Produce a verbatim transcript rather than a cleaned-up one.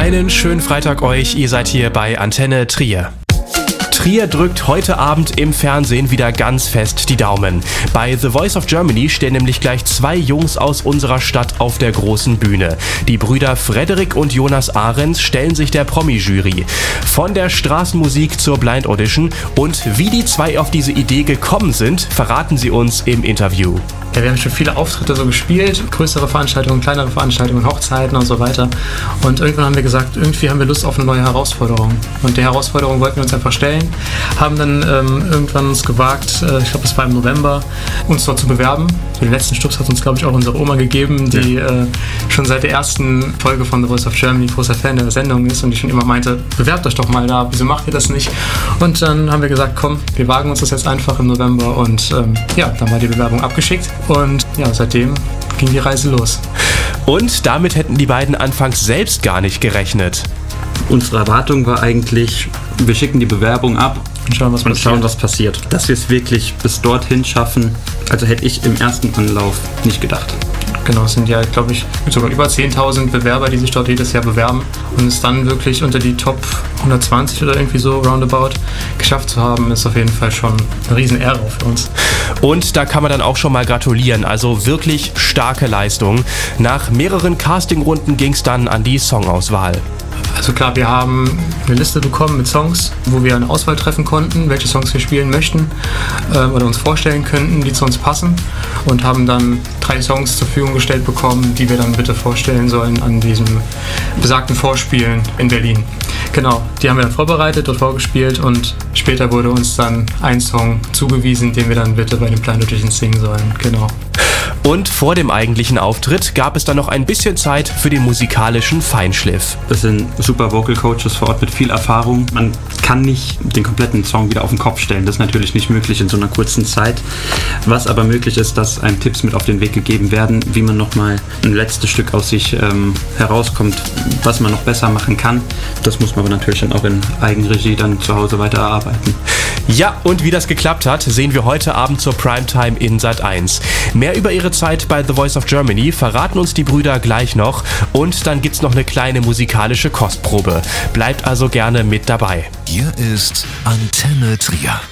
Einen schönen Freitag euch, ihr seid hier bei Antenne Trier. Trier drückt heute Abend im Fernsehen wieder ganz fest die Daumen. Bei The Voice of Germany stehen nämlich gleich zwei Jungs aus unserer Stadt auf der großen Bühne. Die Brüder Frederik und Jonas Ahrens stellen sich der Promi-Jury. Von der Straßenmusik zur Blind Audition und wie die zwei auf diese Idee gekommen sind, verraten sie uns im Interview. Ja, wir haben schon viele Auftritte so gespielt, größere Veranstaltungen, kleinere Veranstaltungen, Hochzeiten und so weiter. Und irgendwann haben wir gesagt, irgendwie haben wir Lust auf eine neue Herausforderung. Und die Herausforderung wollten wir uns einfach stellen, haben dann ähm, irgendwann uns gewagt, äh, ich glaube es war im November, uns dort zu bewerben. Den letzten Stups hat uns, glaube ich, auch unsere Oma gegeben, die ja. äh, schon seit der ersten Folge von The Voice of Germany großer Fan der Sendung ist und die schon immer meinte, bewerbt euch doch mal da, wieso macht ihr das nicht? Und dann haben wir gesagt, komm, wir wagen uns das jetzt einfach im November und ähm, ja, dann war die Bewerbung abgeschickt. Und ja, seitdem ging die Reise los. Und damit hätten die beiden anfangs selbst gar nicht gerechnet. Unsere Erwartung war eigentlich, wir schicken die Bewerbung ab und schauen, was, und passiert. schauen, was passiert. Dass wir es wirklich bis dorthin schaffen, also hätte ich im ersten Anlauf nicht gedacht. Genau, es sind ja, glaube ich, sogar über zehntausend Bewerber, die sich dort jedes Jahr bewerben. Und es dann wirklich unter die Top hundertzwanzig oder irgendwie so roundabout geschafft zu haben, ist auf jeden Fall schon eine riesen Ehre für uns. Und da kann man dann auch schon mal gratulieren, also wirklich starke Leistung. Nach mehreren Castingrunden ging es dann an die Songauswahl. Also klar, wir haben eine Liste bekommen mit Songs, wo wir eine Auswahl treffen konnten, welche Songs wir spielen möchten äh, oder uns vorstellen könnten, die zu uns passen und haben dann drei Songs zur Verfügung gestellt bekommen, die wir dann bitte vorstellen sollen an diesem besagten Vorspielen in Berlin. Genau, die haben wir dann vorbereitet, dort vorgespielt und später wurde uns dann ein Song zugewiesen, den wir dann bitte bei den Blind Auditions singen sollen. Genau. Und vor dem eigentlichen Auftritt gab es dann noch ein bisschen Zeit für den musikalischen Feinschliff. Das sind super Vocal Coaches vor Ort mit viel Erfahrung. Man kann nicht den kompletten Song wieder auf den Kopf stellen. Das ist natürlich nicht möglich in so einer kurzen Zeit. Was aber möglich ist, dass einem Tipps mit auf den Weg gegeben werden, wie man nochmal ein letztes Stück aus sich ähm, herauskommt, was man noch besser machen kann. Das muss man aber natürlich dann auch in Eigenregie dann zu Hause weiter erarbeiten. Ja, und wie das geklappt hat, sehen wir heute Abend zur Primetime in Sat eins. Mehr über ihre Zeit bei The Voice of Germany verraten uns die Brüder gleich noch und dann gibt's noch eine kleine musikalische Kostprobe. Bleibt also gerne mit dabei. Hier ist Antenne Trier.